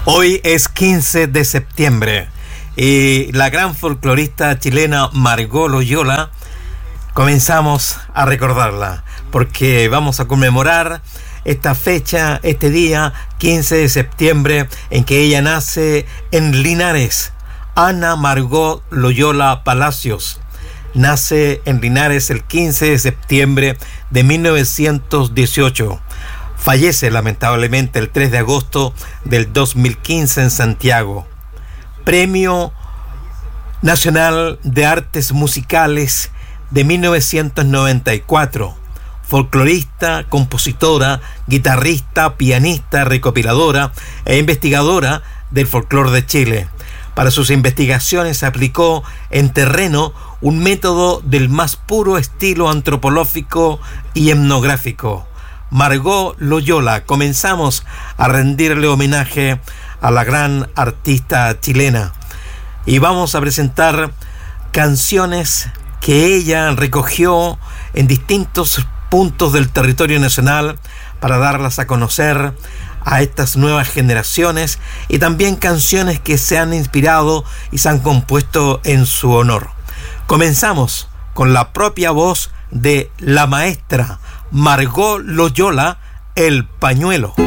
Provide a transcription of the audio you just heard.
Hoy es 15 de septiembre y la gran folclorista chilena Margot Loyola comenzamos a recordarla porque vamos a conmemorar esta fecha, este día 15 de septiembre en que ella nace en Linares. Ana Margot Loyola Palacios nace en Linares el 15 de septiembre de 1918. Fallece lamentablemente el 3 de agosto del 2015 en Santiago. Premio Nacional de Artes Musicales de 1994. Folclorista, compositora, guitarrista, pianista, recopiladora e investigadora del folclore de Chile. Para sus investigaciones aplicó en terreno un método del más puro estilo antropológico y etnográfico. Margot Loyola, comenzamos a rendirle homenaje a la gran artista chilena y vamos a presentar canciones que ella recogió en distintos puntos del territorio nacional para darlas a conocer a estas nuevas generaciones, y también canciones que se han inspirado y se han compuesto en su honor. Comenzamos con la propia voz de la maestra Margot Loyola, El Pañuelo.